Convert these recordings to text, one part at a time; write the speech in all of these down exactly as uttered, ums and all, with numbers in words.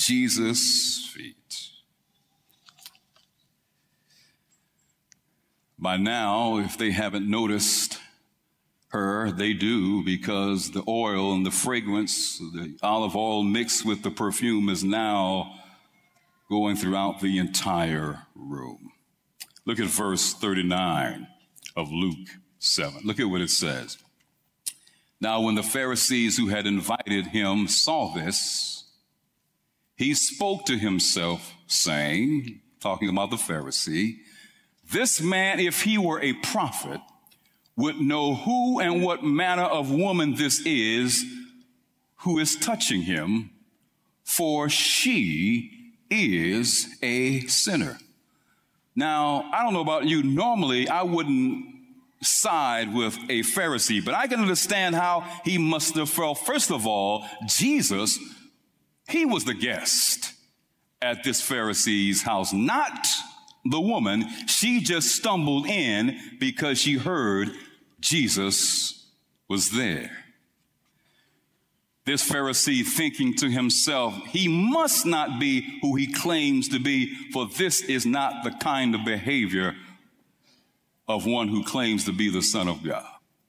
Jesus' feet. By now, if they haven't noticed her, they do, because the oil and the fragrance, the olive oil mixed with the perfume is now going throughout the entire room. Look at verse thirty-nine of Luke seven. Look at what it says. Now, when the Pharisees who had invited him saw this, he spoke to himself, saying, talking about the Pharisee, this man, if he were a prophet, would know who and what manner of woman this is who is touching him, for she is a sinner. Now, I don't know about you. Normally, I wouldn't side with a Pharisee, but I can understand how he must have felt. First of all, Jesus, he was the guest at this Pharisee's house, not the woman. She just stumbled in because she heard Jesus was there. This Pharisee thinking to himself, he must not be who he claims to be, for this is not the kind of behavior of one who claims to be the Son of God.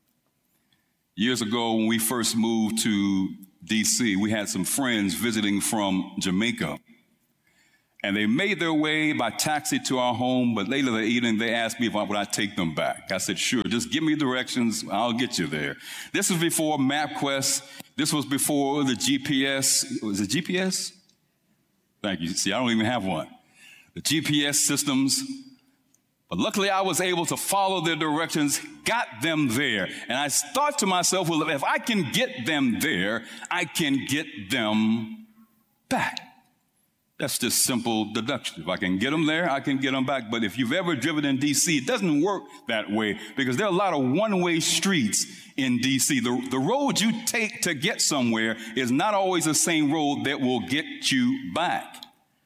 Years ago, when we first moved to D C, we had some friends visiting from Jamaica. And they made their way by taxi to our home, but later that evening they asked me if I would I take them back. I said, sure, just give me directions, I'll get you there. This was before MapQuest. This was before the G P S. Was it G P S? Thank you. See, I don't even have one. The G P S systems. But luckily I was able to follow their directions, got them there. And I thought to myself, well, if I can get them there, I can get them back. That's just simple deduction. If I can get them there, I can get them back. But if you've ever driven in D C, it doesn't work that way, because there are a lot of one-way streets in D C. The, the road you take to get somewhere is not always the same road that will get you back.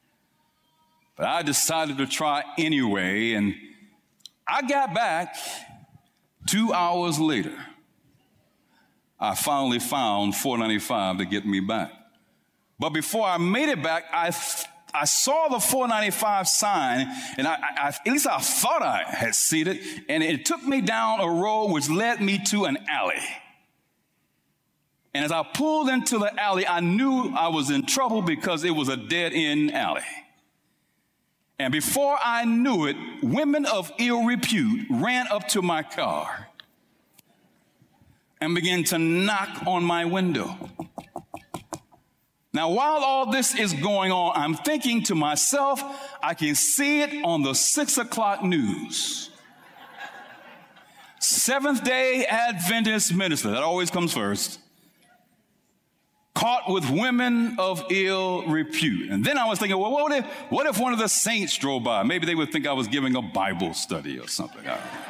But I decided to try anyway, and I got back two hours later. I finally found four ninety-five to get me back. But before I made it back, I I saw the four ninety-five sign, and I, I, at least I thought I had seen it, and it took me down a road which led me to an alley. And as I pulled into the alley, I knew I was in trouble because it was a dead-end alley. And before I knew it, women of ill repute ran up to my car and began to knock on my window. Now, while all this is going on, I'm thinking to myself, I can see it on the six o'clock news. Seventh-day Adventist minister, that always comes first, caught with women of ill repute. And then I was thinking, well, what if, what if one of the saints drove by? Maybe they would think I was giving a Bible study or something. I don't know.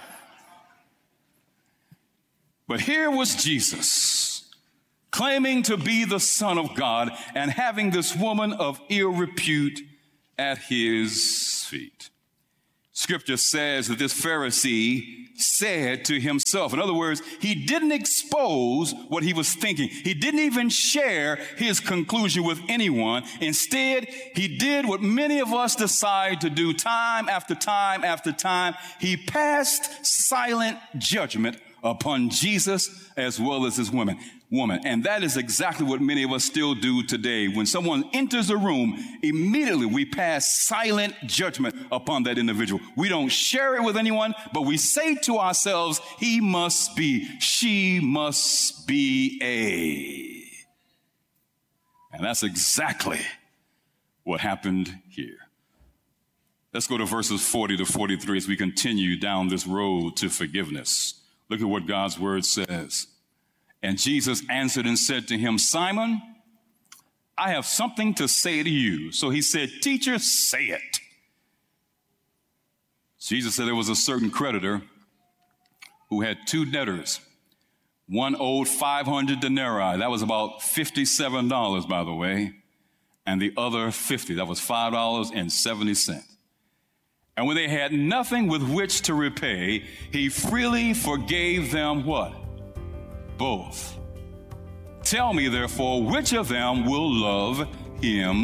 But here was Jesus, claiming to be the Son of God and having this woman of ill repute at his feet. Scripture says that this Pharisee said to himself, in other words, he didn't expose what he was thinking. He didn't even share his conclusion with anyone. Instead, he did what many of us decide to do time after time after time. He passed silent judgment upon Jesus as well as his woman. woman. And that is exactly what many of us still do today. When someone enters a room, immediately we pass silent judgment upon that individual. We don't share it with anyone, but we say to ourselves, he must be, she must be a. And that's exactly what happened here. Let's go to verses forty to forty-three as we continue down this road to forgiveness. Look at what God's word says. And Jesus answered and said to him, Simon, I have something to say to you. So he said, Teacher, say it. Jesus said there was a certain creditor who had two debtors. One owed five hundred denarii. That was about fifty-seven dollars, by the way. And the other fifty. That was five dollars and seventy cents. And when they had nothing with which to repay, he freely forgave them what? Both. Tell me, therefore, which of them will love him